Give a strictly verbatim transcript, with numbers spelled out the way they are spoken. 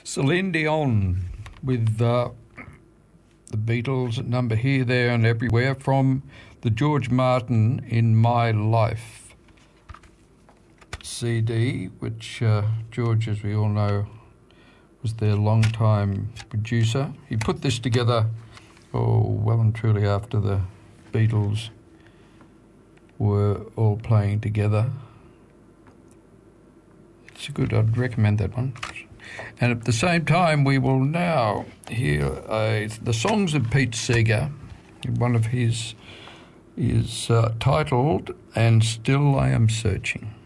Celine Dion with uh, the Beatles number Here, There and Everywhere from the George Martin In My Life C D, which uh, George, as we all know, was their long-time producer. He put this together, oh, well and truly after the Beatles were all playing together. It's good, I'd recommend that one. And at the same time, we will now hear uh, the songs of Pete Seeger. One of his is uh, titled And Still I Am Searching.